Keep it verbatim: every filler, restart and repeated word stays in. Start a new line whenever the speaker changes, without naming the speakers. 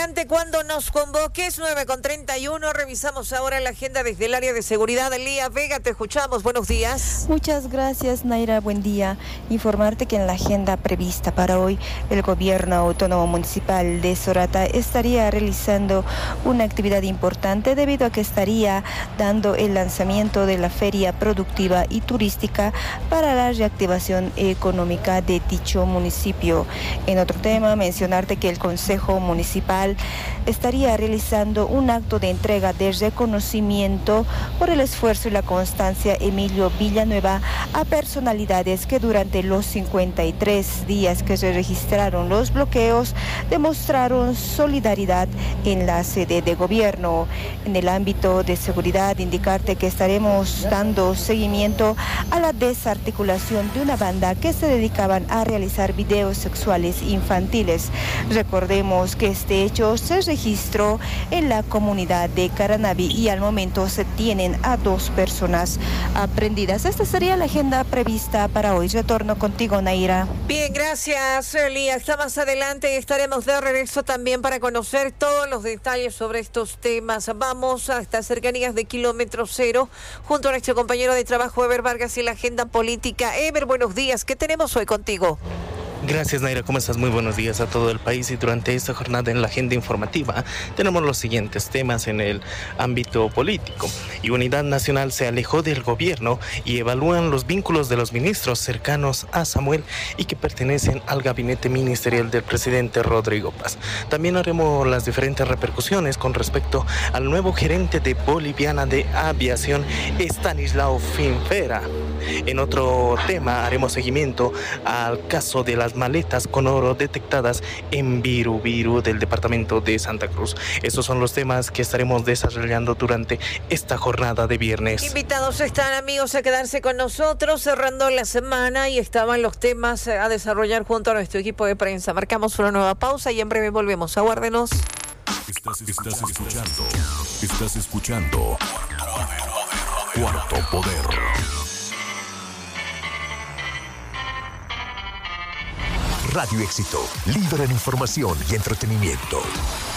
adelante cuando nos convoques. Nueve con treinta y uno. Revisamos ahora la agenda desde el área de seguridad. Lía Vega, te escuchamos. Buenos días.
Muchas gracias, Naira. Buen día. Informarte que en la agenda prevista para hoy, el Gobierno Autónomo Municipal de Sorata estaría realizando una actividad importante debido a que estaría dando el lanzamiento de la Feria Productiva y Turística para la reactivación económica de dicho municipio. En otro tema, mencionarte que el Consejo Municipal estaría realizando un acto de entrega de reconocimiento por el esfuerzo y la constancia Emilio Villanueva a personalidades que durante los cincuenta y tres días que se registraron los bloqueos demostraron solidaridad en la sede de gobierno. En el ámbito de seguridad, indicarte que estaremos dando seguimiento a la desarticulación de una banda que se dedicaban a realizar videos sexuales infantiles. Recordemos que este hecho se registró en la comunidad de Caranavi y al momento se tienen a dos personas aprendidas. Esta sería la agenda prevista para hoy. Retorno contigo, Naira.
Bien, gracias, Lía. Hasta más adelante estaremos de regreso también para conocer todos los detalles sobre estos temas. Vamos hasta cercanías de kilómetro cero junto a nuestro compañero de trabajo Ever Vargas y la agenda política. Ever, buenos días. ¿Qué tenemos hoy contigo?
Gracias, Naira. ¿Cómo estás? Muy buenos días a todo el país. Y durante esta jornada en la agenda informativa tenemos los siguientes temas en el ámbito político. Y Unidad Nacional se alejó del gobierno y evalúan los vínculos de los ministros cercanos a Samuel y que pertenecen al gabinete ministerial del presidente Rodrigo Paz. También haremos las diferentes repercusiones con respecto al nuevo gerente de Boliviana de Aviación, Estanislao Finfera. En otro tema haremos seguimiento al caso de las maletas con oro detectadas en Viru del departamento de Santa Cruz. Estos son los temas que estaremos desarrollando durante esta jornada de viernes.
Invitados están, amigos, a quedarse con nosotros cerrando la semana y estaban los temas a desarrollar junto a nuestro equipo de prensa. Marcamos una nueva pausa y en breve volvemos. Aguárdenos.
Estás, estás escuchando. Estás escuchando. Cuarto Poder. Radio Éxito, líder en información y entretenimiento.